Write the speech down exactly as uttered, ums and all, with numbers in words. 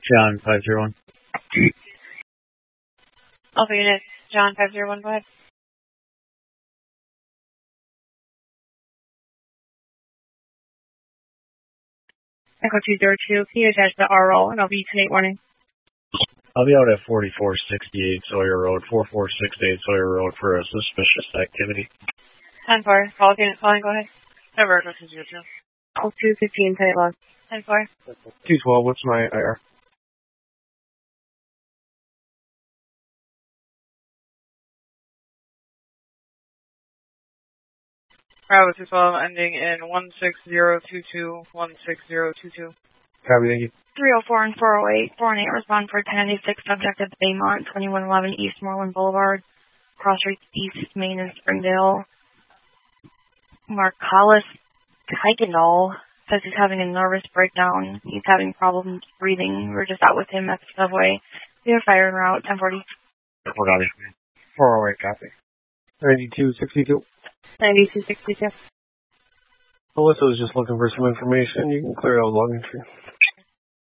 John, five zero one. Alpha Unit, John, five zero one, go ahead. Echo two zero two, can you attach the R O and I'll be tonight morning? I'll be out at forty-four sixty-eight Sawyer Road, four four six eight Sawyer Road for a suspicious activity. ten four, call unit calling, go ahead. Never, Echo two zero two. Oh, two fifteen, tight log. ten four. two twelve, what's my I R? Bravo two twelve, ending in one six zero two two, one six zero two two. Copy, thank you. three oh four and four oh eight, four and eight respond for ten ninety-six, subject at the Baymont, twenty-one eleven East Moreland Boulevard, Cross Streets East, Main and Springdale. Marcalis Kuykendall says he's having a nervous breakdown. He's having problems breathing. We're just out with him at the subway. We have fire en route, ten forty. four oh eight, copy. ninety-two sixty-two. ninety-two sixty-two. Melissa was just looking for some information. You can clear out log entry.